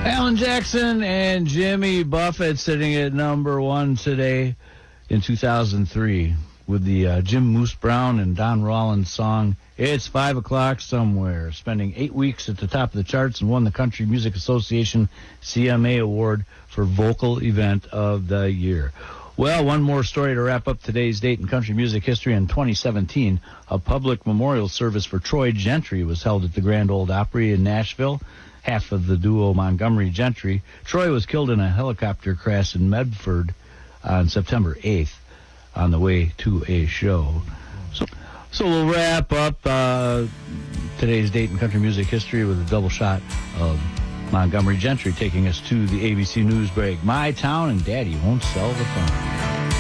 Alan Jackson and Jimmy Buffett sitting at number one today in 2003 with the Jim Moose Brown and Don Rollins song, It's 5 O'Clock Somewhere, spending 8 weeks at the top of the charts and won the Country Music Association CMA Award for Vocal Event of the Year. Well, one more story to wrap up today's date in country music history. In 2017, a public memorial service for Troy Gentry was held at the Grand Ole Opry in Nashville. Half of the duo Montgomery Gentry. Troy was killed in a helicopter crash in Medford on September 8th on the way to a show. So we'll wrap up today's date in country music history with a double shot of Montgomery Gentry taking us to the ABC News break. My Town and Daddy Won't Sell the Farm.